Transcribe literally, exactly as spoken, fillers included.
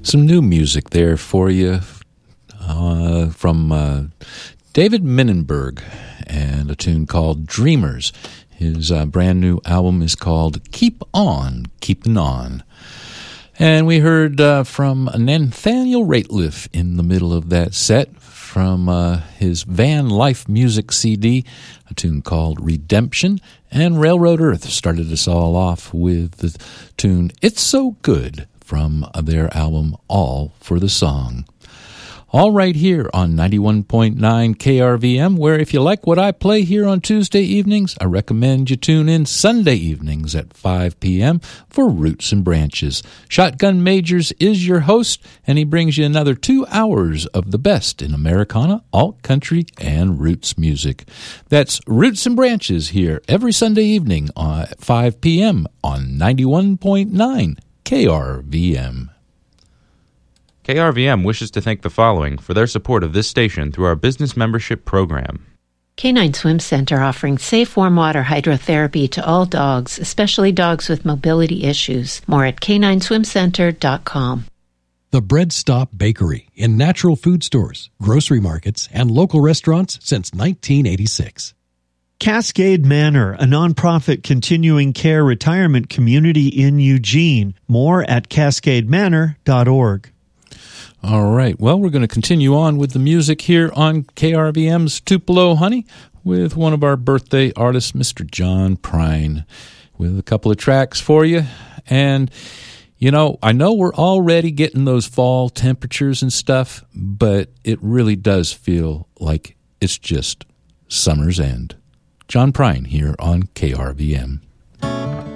Some new music there for you uh, from uh, David Minenberg and a tune called Dreamers. His uh, brand new album is called Keep On, Keepin' On. And we heard uh, from Nathaniel Rateliff in the middle of that set from uh, his Van Life Music C D, a tune called Redemption. And Railroad Earth started us all off with the tune It's So Good from their album All for the Song. All right here on ninety-one point nine K R V M, where if you like what I play here on Tuesday evenings, I recommend you tune in Sunday evenings at five p.m. for Roots and Branches. Shotgun Majors is your host, and he brings you another two hours of the best in Americana, alt country, and roots music. That's Roots and Branches here every Sunday evening at five p.m. on ninety-one point nine K R V M. K R V M wishes to thank the following for their support of this station through our business membership program. Canine Swim Center offering safe warm water hydrotherapy to all dogs, especially dogs with mobility issues. More at canine swim center dot com. The Bread Stop Bakery in natural food stores, grocery markets, and local restaurants since nineteen eighty-six. Cascade Manor, a nonprofit continuing care retirement community in Eugene. More at cascade manor dot org. All right. Well, we're going to continue on with the music here on K R V M's Tupelo Honey with one of our birthday artists, Mister John Prine, with a couple of tracks for you. And, you know, I know we're already getting those fall temperatures and stuff, but it really does feel like it's just summer's end. John Prine here on K R V M.